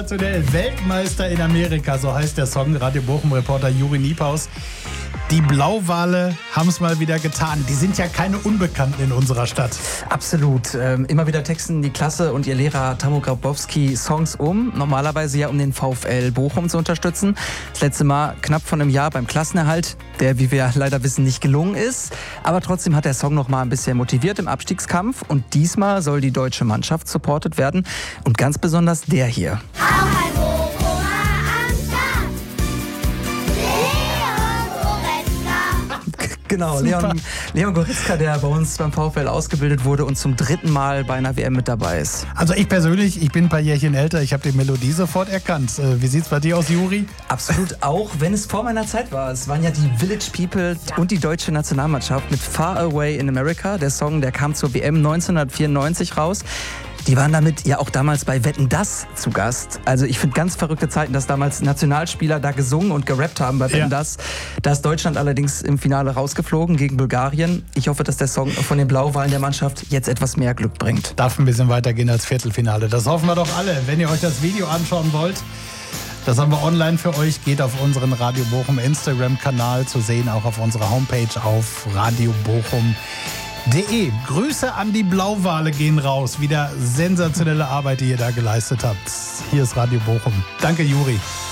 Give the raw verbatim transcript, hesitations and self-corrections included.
Sensationell. Weltmeister in Amerika, so heißt der Song. Radio Bochum-Reporter Juri Niepaus. Die Blauwale haben es mal wieder getan. Die sind ja keine Unbekannten in unserer Stadt. Absolut. Ähm, immer wieder texten die Klasse und ihr Lehrer Tamu Grabowski Songs um. Normalerweise ja, um den VfL Bochum zu unterstützen. Das letzte Mal knapp vor einem Jahr beim Klassenerhalt, der, wie wir leider wissen, nicht gelungen ist. Aber trotzdem hat der Song noch mal ein bisschen motiviert im Abstiegskampf. Und diesmal soll die deutsche Mannschaft supportet werden. Und ganz besonders der hier. Genau, Leon, Leon Goretzka, der bei uns beim VfL ausgebildet wurde und zum dritten Mal bei einer W M mit dabei ist. Also ich persönlich, ich bin ein paar Jährchen älter, ich habe die Melodie sofort erkannt. Wie sieht's bei dir aus, Juri? Absolut, auch wenn es vor meiner Zeit war. Es waren ja die Village People und die deutsche Nationalmannschaft mit Far Away in America. Der Song, der kam zur W M neunzehnhundertvierundneunzig raus. Die waren damit ja auch damals bei Wetten, dass zu Gast. Also ich finde ganz verrückte Zeiten, dass damals Nationalspieler da gesungen und gerappt haben bei Wetten, ja. dass. Da ist Deutschland allerdings im Finale rausgeflogen gegen Bulgarien. Ich hoffe, dass der Song von den Blauwalen der Mannschaft jetzt etwas mehr Glück bringt. Darf ein bisschen weitergehen als Viertelfinale. Das hoffen wir doch alle. Wenn ihr euch das Video anschauen wollt, das haben wir online für euch. Geht auf unseren Radio Bochum Instagram-Kanal zu sehen, auch auf unserer Homepage auf radio bochum punkt de. Grüße an die Blauwale gehen raus. Wieder sensationelle Arbeit, die ihr da geleistet habt. Hier ist Radio Bochum. Danke, Juri.